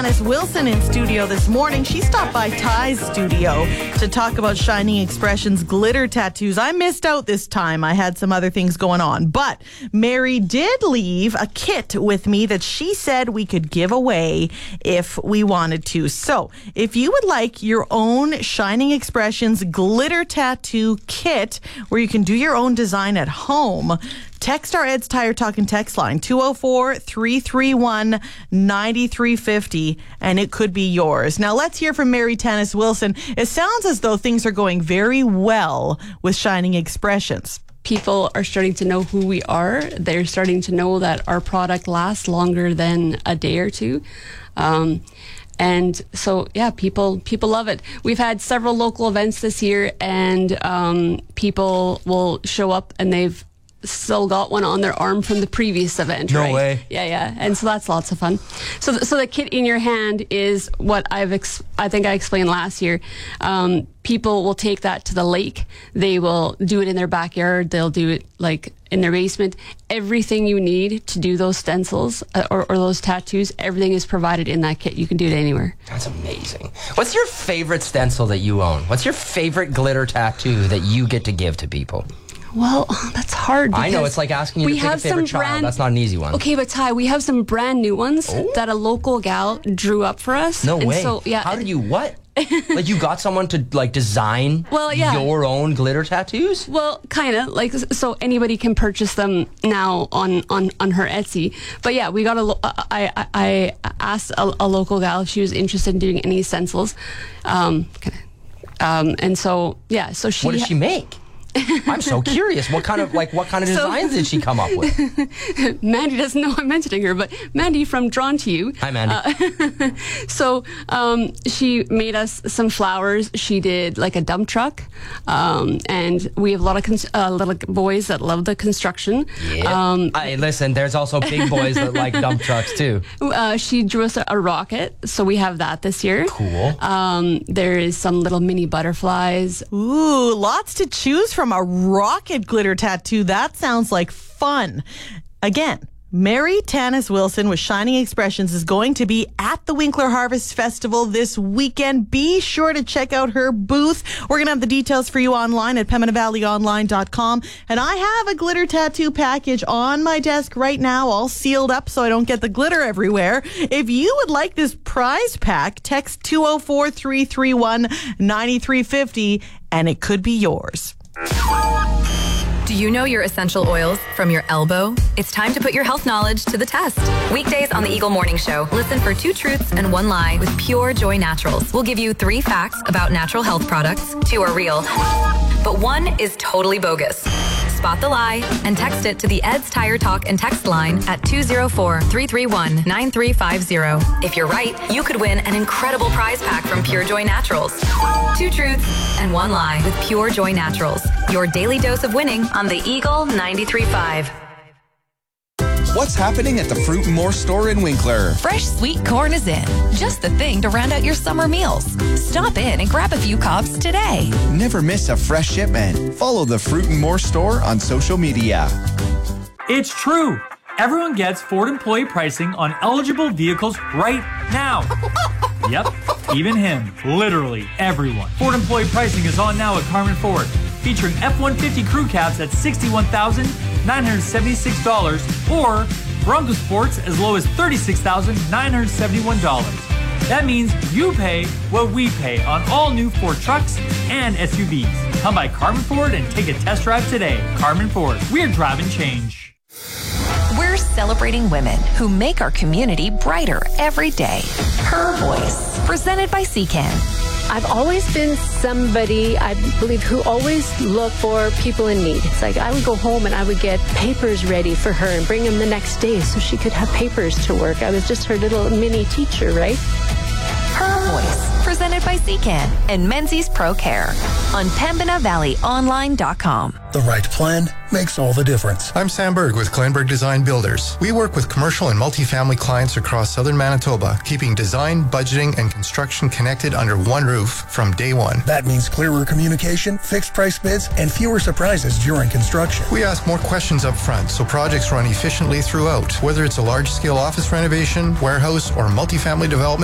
Tanis Wilson in studio this morning. She stopped by Ty's studio to talk about Shining Expressions glitter tattoos. I missed out this time. I had some other things going on. But Mary did leave a kit with me that she said we could give away if we wanted to. So if you would like your own Shining Expressions glitter tattoo kit where you can do your own design at home, text our Ed's Tire Talk and text line 204-331-9350 and it could be yours. Now let's hear from Mary Tanis Wilson. It sounds as though things are going very well with Shining Expressions. People are starting to know who we are. They're starting to know that our product lasts longer than a day or two. And so, yeah, people love it. We've had several local events this year, and people will show up and they've still got one on their arm from the previous event. No right? way. Yeah. And so that's lots of fun. So the kit in your hand is what I think I explained last year. People will take that to the lake. They will do it in their backyard. They'll do it like in their basement. Everything you need to do those stencils or those tattoos, everything is provided in that kit. You can do it anywhere. That's amazing. What's your favorite stencil that you own? What's your favorite glitter tattoo that you get to give to people? Well, that's hard. I know, it's like asking you to pick a favorite child. That's not an easy one. Okay, but Ty, we have some brand new ones that a local gal drew up for us. No way. So, yeah. How did you, what? Like you got someone to like design your own glitter tattoos? Well, kind of like, so anybody can purchase them now on her Etsy. But yeah, we got I asked a local gal if she was interested in doing any stencils. And so, yeah, so she... What did she make? I'm so curious. What kind of designs did she come up with? Mandy doesn't know I'm mentioning her, but Mandy from Drawn to You. Hi, Mandy. So she made us some flowers. She did like a dump truck, and we have a lot of little boys that love the construction. Yeah. Listen, there's also big boys that like dump trucks too. She drew us a rocket, so we have that this year. Cool. There is some little mini butterflies. Ooh, lots to choose from. A rocket glitter tattoo. That sounds like fun. Again, Mary Tanis Wilson with Shining Expressions is going to be at the Winkler Harvest Festival this weekend. Be sure to check out her booth. We're going to have the details for you online at PembinaValleyOnline.com. And I have a glitter tattoo package on my desk right now, all sealed up so I don't get the glitter everywhere. If you would like this prize pack, text 204-331-9350 and it could be yours. Do you know your essential oils from your elbow? It's time to put your health knowledge to the test. Weekdays on the Eagle Morning Show, listen for 2 truths and 1 lie with Pure Joy Naturals. We'll give you 3 facts about natural health products. 2 are real, but 1 is totally bogus. Spot the lie and text it to the Ed's Tire Talk and text line at 204-331-9350. If you're right, you could win an incredible prize pack from Pure Joy Naturals. 2 truths and 1 lie with Pure Joy Naturals. Your daily dose of winning on the Eagle 93.5. What's happening at the Fruit & More store in Winkler? Fresh sweet corn is in. Just the thing to round out your summer meals. Stop in and grab a few cobs today. Never miss a fresh shipment. Follow the Fruit & More store on social media. It's true. Everyone gets Ford employee pricing on eligible vehicles right now. Yep, even him. Literally everyone. Ford employee pricing is on now at Carmen Ford, featuring F-150 crew cabs at $61,976 or Bronco Sports as low as $36,971. That means you pay what we pay on all new Ford trucks and SUVs. Come by Carmen Ford and take a test drive today. Carmen Ford, we're driving change. We're celebrating women who make our community brighter every day. Her Voice, presented by CCAN. I've always been somebody, I believe, who always looked for people in need. It's like I would go home and I would get papers ready for her and bring them the next day so she could have papers to work. I was just her little mini teacher, right? Her Voice, presented by CCAN and Menzies Pro Care on PembinaValleyOnline.com. The right plan makes all the difference. I'm Sam Berg with Glenberg Design Builders. We work with commercial and multifamily clients across southern Manitoba, keeping design, budgeting, and construction connected under one roof from day one. That means clearer communication, fixed price bids, and fewer surprises during construction. We ask more questions up front so projects run efficiently throughout. Whether it's a large-scale office renovation, warehouse, or multifamily development,